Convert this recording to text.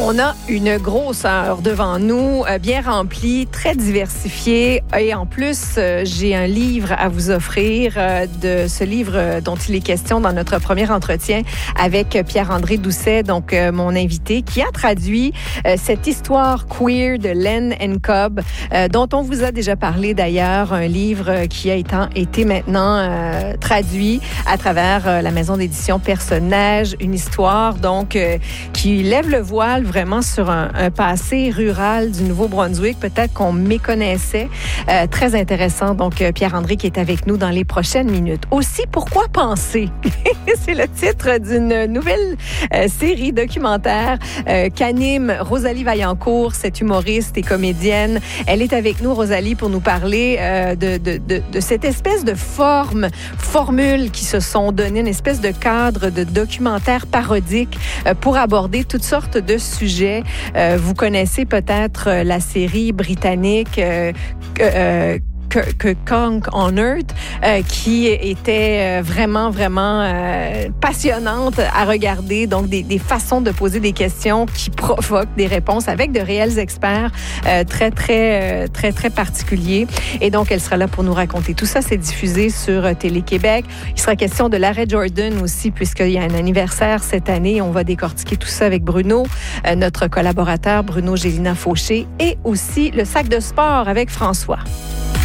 On a une grosse heure devant nous, bien remplie, très diversifiée. Et en plus, j'ai un livre à vous offrir, de ce livre dont il est question dans notre premier entretien avec Pierre-André Doucet, donc mon invité, qui a traduit cette histoire queer de Len and Cobb, dont on vous a déjà parlé d'ailleurs, un livre qui a été maintenant traduit à travers la maison d'édition Personnage, une histoire donc qui lève le voile vraiment sur un passé rural du Nouveau-Brunswick, peut-être qu'on méconnaissait. Très intéressant, donc Pierre-André qui est avec nous dans les prochaines minutes. Aussi, pourquoi penser? C'est le titre d'une nouvelle série documentaire qu'anime Rosalie Vaillancourt, cette humoriste et comédienne. Elle est avec nous, Rosalie, pour nous parler de cette espèce de formule qui se sont donné, une espèce de cadre de documentaire parodique pour aborder toutes sortes de sujets. Vous connaissez peut-être la série britannique Kong on Earth, qui était vraiment passionnante à regarder. Donc, des façons de poser des questions qui provoquent des réponses avec de réels experts très particuliers. Et donc, elle sera là pour nous raconter tout ça. C'est diffusé sur Télé-Québec. Il sera question de l'arrêt Jordan aussi, puisqu'il y a un anniversaire cette année. On va décortiquer tout ça avec Bruno, notre collaborateur Bruno Gélina Fauché, et aussi le sac de sport avec François.